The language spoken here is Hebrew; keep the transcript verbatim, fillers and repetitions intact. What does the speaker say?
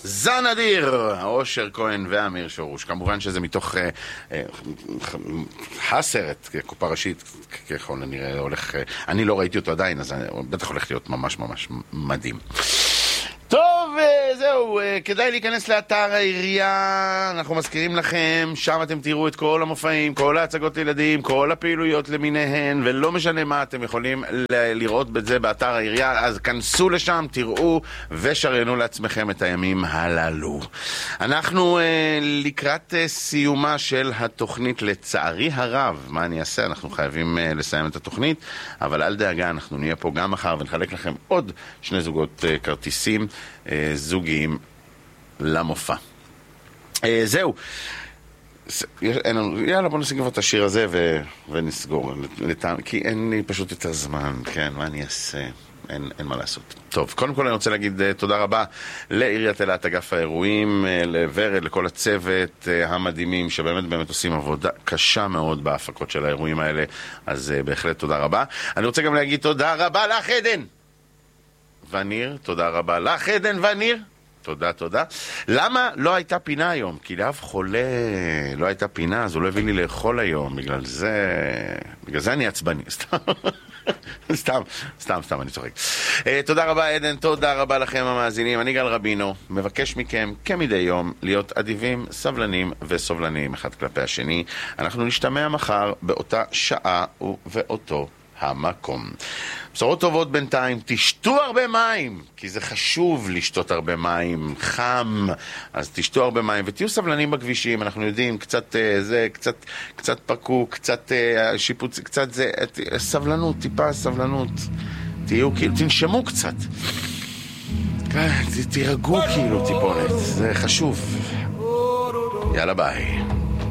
זן אדיר, אושר כהן ואמיר שורוש. כמובן שזה מתוך אה, אה, הסרט, קופה ראשית, ככל הנראה הולך, אה, אני לא ראיתי אותו עדיין, אז הוא בטח הולך להיות ממש ממש מדהים. טוב, זהו, כדאי להיכנס לאתר העירייה, אנחנו מזכירים לכם, שם אתם תראו את כל המופעים, כל ההצגות לילדים, כל הפעילויות למיניהן, ולא משנה מה, אתם יכולים ל- לראות את זה באתר העירייה, אז כנסו לשם, תראו ושריינו לעצמכם את הימים הללו. אנחנו אה, לקראת אה, סיומה של התוכנית, לצערי הרב, מה אני אעשה? אנחנו חייבים אה, לסיים את התוכנית, אבל אל דאגה, אנחנו נהיה פה גם מחר ונחלק לכם עוד שני זוגות אה, כרטיסים, זוגיים למופע. זהו. יאללה, בוא נסגור את השיר הזה ונסגור. כי אין לי פשוט יותר זמן. כן, מה אני אעשה? אין, אין מה לעשות. טוב, קודם כל אני רוצה להגיד תודה רבה לעיריית אילת, אגף האירועים, לוורד, לכל הצוות המדהימים שבאמת באמת עושים עבודה קשה מאוד בהפקות של האירועים האלה. אז בהחלט תודה רבה. אני רוצה גם להגיד תודה רבה לך עדן וניר, תודה רבה לך עדן וניר, תודה תודה. למה לא הייתה פינה היום? כי לאף חולה לא הייתה פינה, אז הוא לא הביא לי לאכול היום, בגלל זה בגלל זה אני עצבני. סתם סתם סתם סתם אני צוחק. uh, תודה רבה עדן, תודה רבה לכם המאזינים. אני גל רבינו, מבקש מכם כמדי יום להיות אדיבים, סבלנים וסובלניים אחד כלפי השני. אנחנו נשתמע מחר באותה שעה ובאותו המקום. בשורות טובות בינתיים, תשתו הרבה מים, כי זה חשוב לשתות הרבה מים, חם, אז תשתו הרבה מים, ותהיו סבלנים בכבישים, אנחנו יודעים, קצת זה, קצת, קצת פקוק, קצת שיפוץ, קצת זה, סבלנות, טיפה סבלנות, תהיו, כאילו, תנשמו קצת, תירגעו כאילו טיפונת, זה חשוב. יאללה ביי.